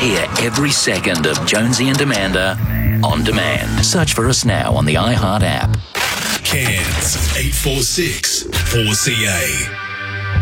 Hear every second of Jonesy and Amanda on demand. Search for us now on the iHeart app. Cairns 846 4CA.